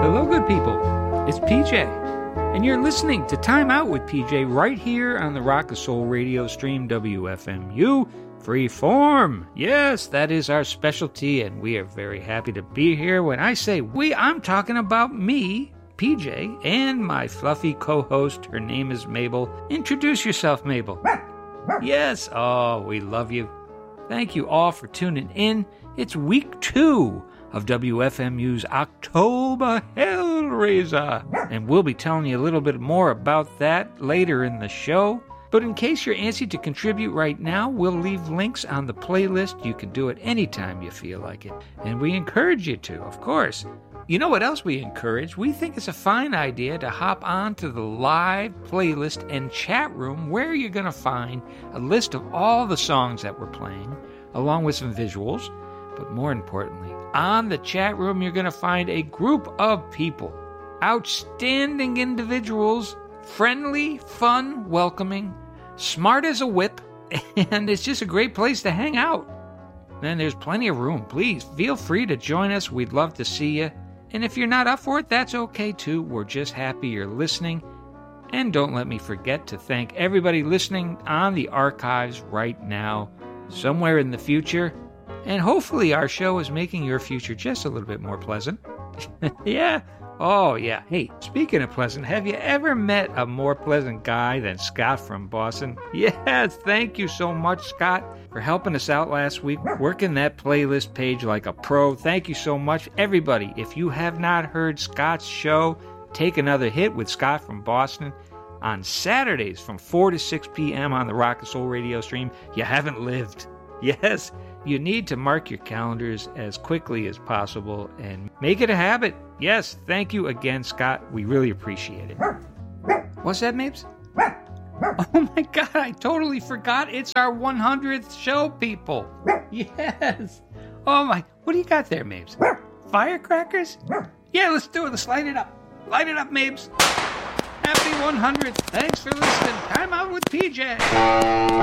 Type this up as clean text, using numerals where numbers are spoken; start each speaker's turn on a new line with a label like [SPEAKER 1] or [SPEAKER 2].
[SPEAKER 1] Hello, good people. It's PJ, and you're listening to Time Out with PJ right here on the Rock of Soul radio stream WFMU Freeform. Yes, that is our specialty, and we are very happy to be here. When I say we, I'm talking about me, PJ, and my fluffy co-host. Her name is Mabel. Introduce yourself, Mabel. Yes, oh, we love you. Thank you all for tuning in. It's week 2 of WFMU's October Hellraiser, and we'll be telling you a little bit more about that later in the show. But in case you're antsy to contribute right now, we'll leave links on the playlist. You can do it anytime you feel like it, and we encourage you to, of course. You know what else we encourage? We think it's a fine idea to hop on to the live playlist and chat room, where you're going to find a list of all the songs that we're playing, along with some visuals. But more importantly, on the chat room, you're going to find a group of people, outstanding individuals, friendly, fun, welcoming, smart as a whip, and it's just a great place to hang out. And there's plenty of room. Please feel free to join us. We'd love to see you. And if you're not up for it, that's okay too. We're just happy you're listening. And don't let me forget to thank everybody listening on the archives right now, somewhere in the future. And hopefully our show is making your future just a little bit more pleasant. Yeah. Oh, yeah. Hey, speaking of pleasant, have you ever met a more pleasant guy than Scott from Boston? Yes, thank you so much, Scott, for helping us out last week, working that playlist page like a pro. Thank you so much. Everybody, if you have not heard Scott's show, Take Another Hit with Scott from Boston, on Saturdays from 4 to 6 p.m. on the Rock and Soul radio stream, you haven't lived. Yes, you need to mark your calendars as quickly as possible and make it a habit. Yes, thank you again, Scott. We really appreciate it. What's that, Mapes? Oh my God, I totally forgot. It's our 100th show, people. Yes. Oh my, what do you got there, Mapes? Firecrackers? Yeah, let's do it. Let's light it up. Light it up, Mapes. Happy 100th. Thanks for listening. Time Out with PJ.